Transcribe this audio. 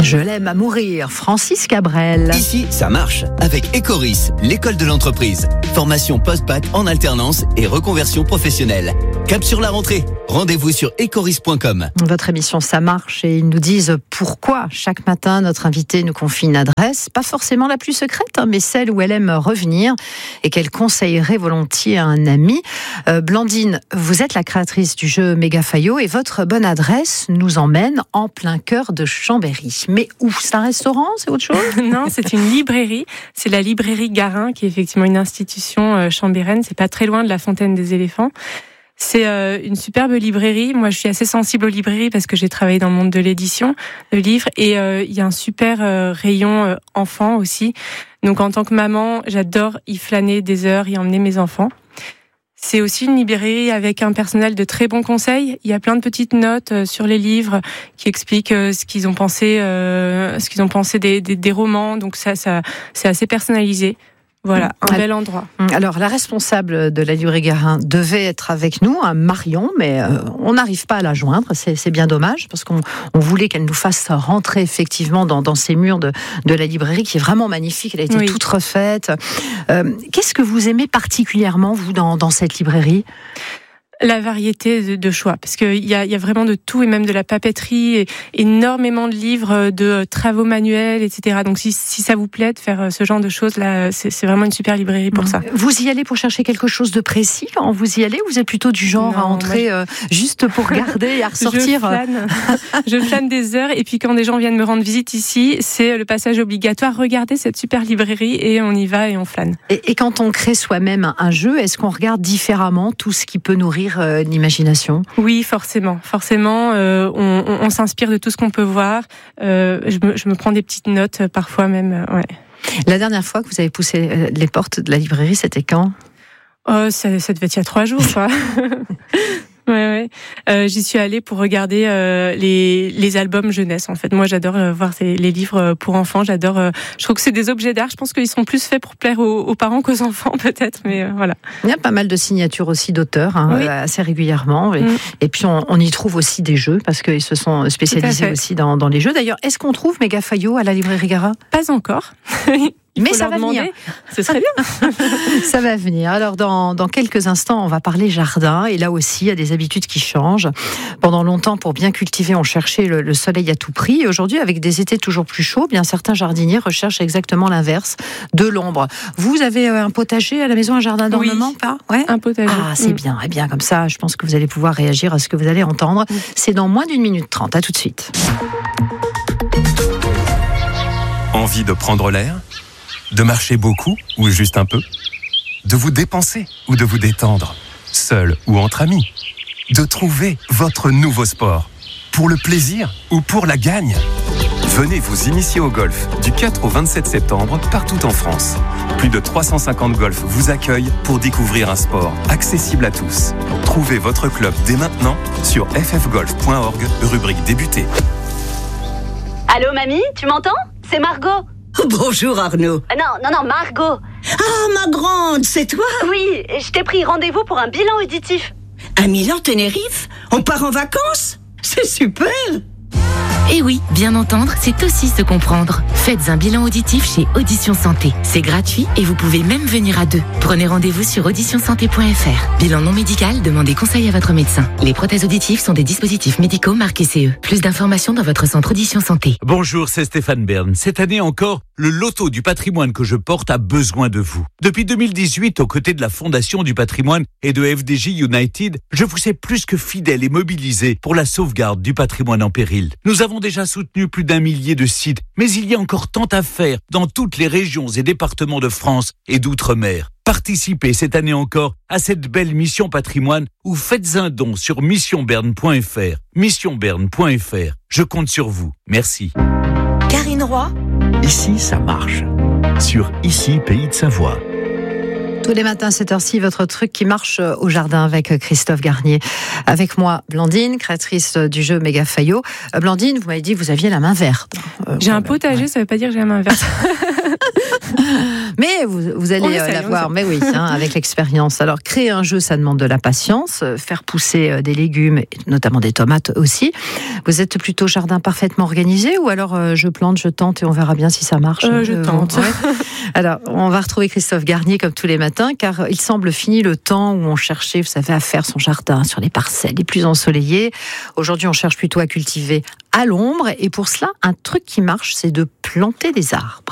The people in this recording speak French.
Je l'aime à mourir, Francis Cabrel. Ici, ça marche avec Ecoris, l'école de l'entreprise. Formation post-bac en alternance et reconversion professionnelle. Cap sur la rentrée. Rendez-vous sur ecoris.com. Votre émission Ça marche et ils nous disent pourquoi chaque matin notre invité nous confie une adresse, pas forcément la plus secrète, mais celle où elle aime revenir et qu'elle conseillerait volontiers à un ami. Blandine, vous êtes la créatrice du jeu Mégafaillot et votre bonne adresse nous emmène en plein cœur de Chambéry. Mais où ? C'est un restaurant ? C'est autre chose ? Non, c'est une librairie. C'est la librairie Garin qui est effectivement une institution chambéraine. C'est pas très loin de la Fontaine des Éléphants. C'est une superbe librairie. Moi, je suis assez sensible aux librairies parce que j'ai travaillé dans le monde de l'édition de livres. Et il y a un super rayon enfants aussi. Donc, en tant que maman, j'adore y flâner des heures, y emmener mes enfants. C'est aussi une librairie avec un personnel de très bons conseils. Il y a plein de petites notes sur les livres qui expliquent ce qu'ils ont pensé des romans. Donc ça, c'est assez personnalisé. Voilà, un bel endroit. Alors, la responsable de la librairie Garin devait être avec nous, Marion, mais on n'arrive pas à la joindre. C'est bien dommage, parce qu'on voulait qu'elle nous fasse rentrer effectivement dans ces murs de la librairie, qui est vraiment magnifique. Elle a été toute refaite. Qu'est-ce que vous aimez particulièrement, vous, dans cette librairie ? La variété de choix, parce qu'il y a vraiment de tout, et même de la papeterie, et énormément de livres, de travaux manuels, etc. Donc si ça vous plaît de faire ce genre de choses, là, c'est vraiment une super librairie pour ça. Vous y allez pour chercher quelque chose de précis quand vous y allez, ou vous êtes plutôt du genre à entrer juste pour regarder et à ressortir? Je flâne des heures, et puis quand des gens viennent me rendre visite ici, c'est le passage obligatoire. Regardez cette super librairie, et on y va et on flâne. Et quand on crée soi-même un jeu, est-ce qu'on regarde différemment tout ce qui peut nourrir l'imagination? Oui, forcément. On s'inspire de tout ce qu'on peut voir. Je me prends des petites notes parfois même. Ouais. La dernière fois que vous avez poussé les portes de la librairie, c'était quand ? Ça devait être il y a 3 jours, quoi. Ouais. J'y suis allée pour regarder les albums jeunesse, en fait. Moi, j'adore voir les livres pour enfants. Je trouve que c'est des objets d'art. Je pense qu'ils sont plus faits pour plaire aux parents qu'aux enfants, peut-être. Mais voilà. Il y a pas mal de signatures aussi d'auteurs, assez régulièrement. Et puis, on y trouve aussi des jeux, parce qu'ils se sont spécialisés aussi dans les jeux. D'ailleurs, est-ce qu'on trouve Mégafaillot à la librairie Garin ? Pas encore. Mais ça va venir. Ce serait bien. Ça va venir. Alors, dans quelques instants, on va parler jardin. Et là aussi, il y a des habitudes qui changent. Pendant longtemps, pour bien cultiver, on cherchait le soleil à tout prix. Et aujourd'hui, avec des étés toujours plus chauds, bien certains jardiniers recherchent exactement l'inverse, de l'ombre. Vous avez un potager à la maison, un jardin d'ornement, pas ? Ouais. Un potager. Ah, c'est bien. Eh bien, comme ça, je pense que vous allez pouvoir réagir à ce que vous allez entendre. C'est dans moins d'1 minute 30. À tout de suite. Envie de prendre l'air ? De marcher beaucoup ou juste un peu ? De vous dépenser ou de vous détendre ? Seul ou entre amis ? De trouver votre nouveau sport ? Pour le plaisir ou pour la gagne ? Venez vous initier au golf du 4 au 27 septembre partout en France. Plus de 350 golfs vous accueillent pour découvrir un sport accessible à tous. Trouvez votre club dès maintenant sur ffgolf.org, rubrique débuter. Allô mamie, tu m'entends ? C'est Margot. Bonjour Arnaud. Non, Margot. Ah, ma grande, c'est toi ? Oui, je t'ai pris rendez-vous pour un bilan auditif. À Milan-Tenerife ? On part en vacances ? C'est super ! Et oui, bien entendre, c'est aussi se comprendre. Faites un bilan auditif chez Audition Santé. C'est gratuit et vous pouvez même venir à 2. Prenez rendez-vous sur auditionsanté.fr. Bilan non médical, demandez conseil à votre médecin. Les prothèses auditives sont des dispositifs médicaux marqués CE. Plus d'informations dans votre centre Audition Santé. Bonjour, c'est Stéphane Bern. Cette année encore, le loto du patrimoine que je porte a besoin de vous. Depuis 2018, aux côtés de la Fondation du patrimoine et de FDJ United, je vous sais plus que fidèle et mobilisé pour la sauvegarde du patrimoine en péril. Nous avons déjà soutenu plus d'1 millier de sites, mais il y a encore tant à faire dans toutes les régions et départements de France et d'outre-mer. Participez cette année encore à cette belle mission patrimoine ou faites un don sur missionberne.fr. Missionberne.fr. Je compte sur vous. Merci. Karine Roy. Ici, ça marche. Sur Ici, Pays de Savoie. Tous les matins à cette heure-ci, votre truc qui marche au jardin avec Christophe Garnier. Avec moi, Blandine, créatrice du jeu Mégafaillot. Blandine, vous m'avez dit que vous aviez la main verte. J'ai un potager, ça veut pas dire que j'ai la main verte. Mais vous allez la voir, mais oui, avec l'expérience. Alors, créer un jeu, ça demande de la patience. Faire pousser des légumes, notamment des tomates aussi. Vous êtes plutôt jardin parfaitement organisé ou alors je plante, je tente et on verra bien si ça marche? Je tente. Ouais. Alors, on va retrouver Christophe Garnier comme tous les matins, car il semble fini le temps où on cherchait, vous savez, à faire son jardin sur les parcelles les plus ensoleillées. Aujourd'hui, on cherche plutôt à cultiver à l'ombre. Et pour cela, un truc qui marche, c'est de planter des arbres.